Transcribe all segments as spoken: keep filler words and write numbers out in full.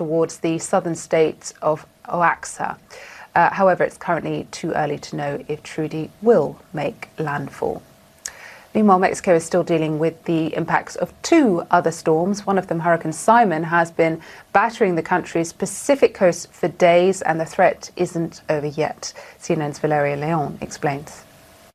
towards the southern state of Oaxaca. Uh, however, it's currently too early to know if Trudy will make landfall. Meanwhile, Mexico is still dealing with the impacts of two other storms. One of them, Hurricane Simon, has been battering the country's Pacific coast for days, and the threat isn't over yet. C N N's Valeria Leon explains.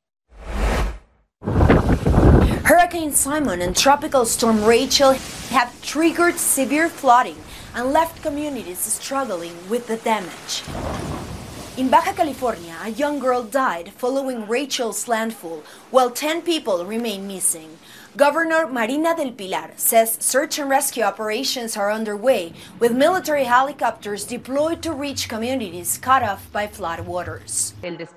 Hurricane Simon and Tropical Storm Rachel have triggered severe flooding and left communities struggling with the damage. In Baja California, a young girl died following Rachel's landfall, while ten people remain missing. Governor Marina del Pilar says search and rescue operations are underway, with military helicopters deployed to reach communities cut off by floodwaters.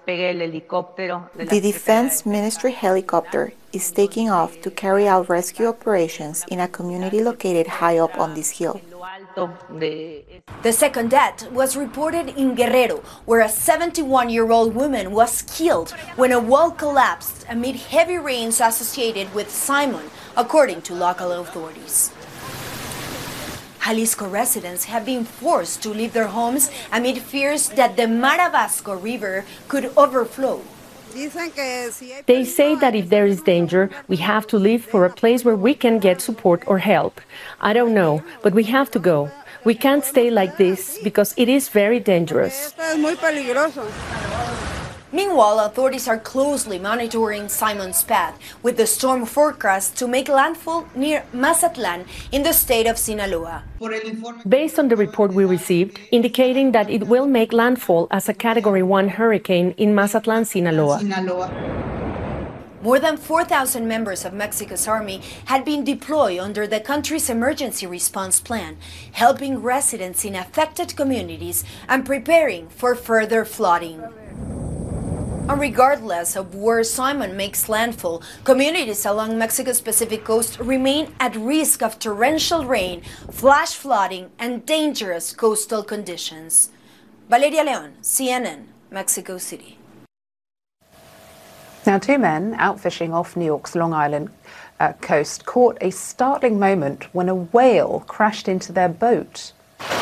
The Defense Ministry helicopter is taking off to carry out rescue operations in a community located high up on this hill. The second death was reported in Guerrero, where a seventy-one-year-old woman was killed when a wall collapsed amid heavy rains associated with Simon, according to local authorities. Jalisco residents have been forced to leave their homes amid fears that the Marabasco River could overflow. They say that if there is danger, we have to leave for a place where we can get support or help. I don't know, but we have to go. We can't stay like this because it is very dangerous. Meanwhile, authorities are closely monitoring Simon's path, with the storm forecast to make landfall near Mazatlan in the state of Sinaloa. Based on the report we received, indicating that it will make landfall as a Category one hurricane in Mazatlan, Sinaloa. More than four thousand members of Mexico's army had been deployed under the country's emergency response plan, helping residents in affected communities and preparing for further flooding. And regardless of where Simon makes landfall, communities along Mexico's Pacific coast remain at risk of torrential rain, flash flooding, and dangerous coastal conditions. Valeria Leon, C N N, Mexico City. Now, two men out fishing off New York's Long Island uh, coast caught a startling moment when a whale crashed into their boat.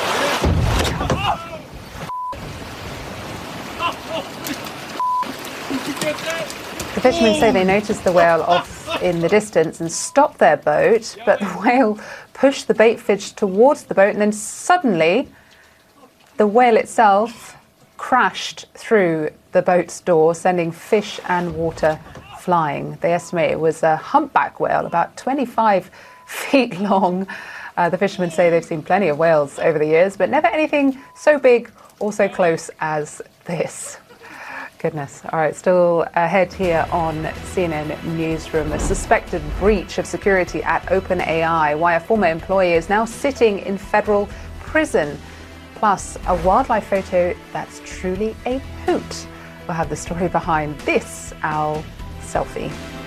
The fishermen say they noticed the whale off in the distance and stopped their boat, but the whale pushed the bait fish towards the boat, and then suddenly the whale itself crashed through the boat's door, sending fish and water flying. They estimate it was a humpback whale, about twenty-five feet long. Uh, the fishermen say they've seen plenty of whales over the years, but never anything so big or so close as this. Goodness. All right, still ahead here on C N N Newsroom, a suspected breach of security at OpenAI, why a former employee is now sitting in federal prison, plus a wildlife photo that's truly a hoot. We'll have the story behind this owl selfie.